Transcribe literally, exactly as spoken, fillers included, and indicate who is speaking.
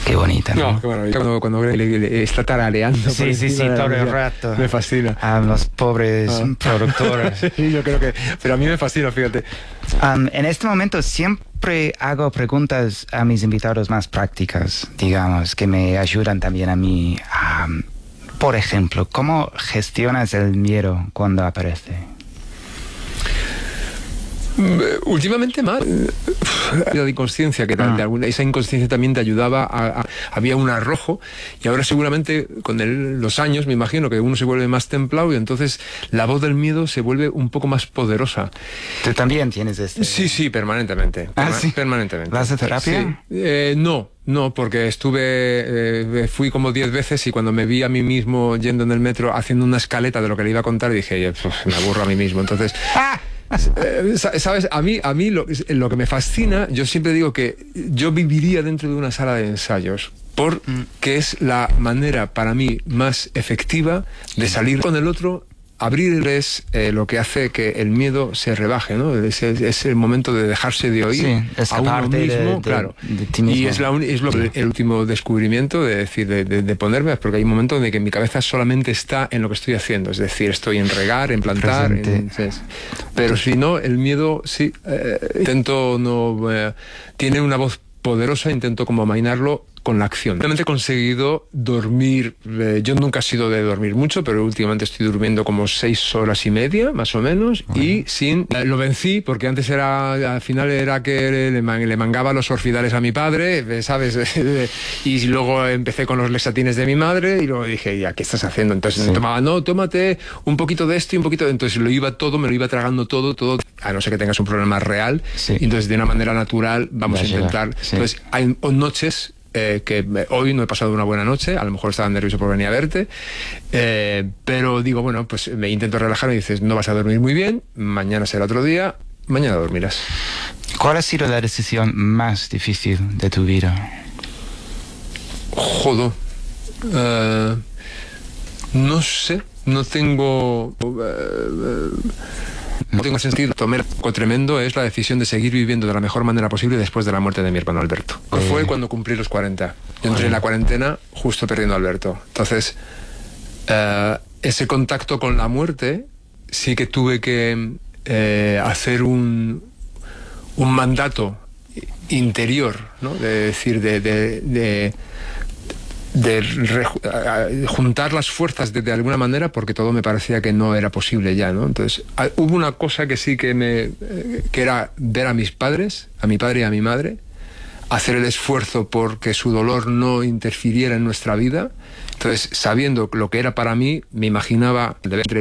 Speaker 1: Qué bonita, ¿no?
Speaker 2: No, qué maravilla. Cuando, cuando le, le, le está tarareando.
Speaker 1: Sí, sí, sí, todo el rato.
Speaker 2: Me fascina.
Speaker 1: A los pobres ah. productores.
Speaker 2: Sí, yo creo que... Pero a mí me fascina, fíjate.
Speaker 1: Um, en este momento siempre hago preguntas a mis invitados más prácticas, digamos, que me ayudan también a mí. Um, por ejemplo, ¿cómo gestionas el miedo cuando aparece?
Speaker 2: Últimamente más de inconsciencia, que ah. de alguna, esa inconsciencia también te ayudaba a, a, había un arrojo, y ahora seguramente con el, los años me imagino que uno se vuelve más templado y entonces la voz del miedo se vuelve un poco más poderosa.
Speaker 1: ¿Tú también tienes este?
Speaker 2: Sí, sí, permanentemente.
Speaker 1: ¿Ah,
Speaker 2: perma
Speaker 1: sí?
Speaker 2: Permanentemente.
Speaker 1: ¿Vas a terapia?
Speaker 2: Sí. Eh, no. No, porque estuve, eh, fui como diez veces y cuando me vi a mí mismo yendo en el metro haciendo una escaleta de lo que le iba a contar, dije, me aburro a mí mismo. Entonces, ¡ah! ¿Sabes? A mí, a mí lo, lo que me fascina, yo siempre digo que yo viviría dentro de una sala de ensayos, porque es la manera para mí más efectiva de salir con el otro. Abrir es eh, lo que hace que el miedo se rebaje, ¿no? Es, es, es el momento de dejarse de oír
Speaker 1: sí,
Speaker 2: a uno mismo,
Speaker 1: de, de,
Speaker 2: claro.
Speaker 1: De ti mismo.
Speaker 2: Y es, la un, es lo, el último descubrimiento de decir, de, de, de ponerme, porque hay un momento en el que mi cabeza solamente está en lo que estoy haciendo, es decir, estoy en regar, en plantar, en, es, pero si no, el miedo, sí, eh, intento no, eh, tiene una voz poderosa, intento como amainarlo con la acción. Realmente he conseguido dormir, eh, yo nunca he sido de dormir mucho, pero últimamente estoy durmiendo como seis horas y media, más o menos, uh-huh. y sin, eh, lo vencí, porque antes era, al final era que le, le mangaba los orfidales a mi padre, ¿sabes? Y luego empecé con los lexatines de mi madre, y luego dije, ya, ¿qué estás haciendo? Entonces sí. me tomaba, no, tómate un poquito de esto y un poquito de... Entonces lo iba todo, me lo iba tragando todo, todo, a no ser que tengas un problema real, sí. y entonces de una manera natural vamos Va a intentar... Sí. Entonces hay noches... Eh, que hoy no he pasado una buena noche, a lo mejor estaba nervioso por venir a verte, eh, pero digo, bueno, pues me intento relajar y dices, no vas a dormir muy bien, mañana será otro día, mañana dormirás.
Speaker 1: ¿Cuál ha sido la decisión más difícil de tu vida?
Speaker 2: Jodo. Uh, no sé, no tengo... Uh, uh, No tengo sentido. Tomé algo tremendo, es la decisión de seguir viviendo de la mejor manera posible después de la muerte de mi hermano Alberto. Eh. Fue cuando cumplí los cuarenta. Yo entré en la cuarentena justo perdiendo a Alberto. Entonces, uh, ese contacto con la muerte sí que tuve que eh, hacer un, un mandato interior, ¿no? De decir, de... de, de de re, juntar las fuerzas de, de alguna manera, porque todo me parecía que no era posible ya, ¿no? Entonces a, hubo una cosa que sí que me eh, que era ver a mis padres, a mi padre y a mi madre, hacer el esfuerzo porque su dolor no interfiriera en nuestra vida. Entonces, sabiendo lo que era para mí, me imaginaba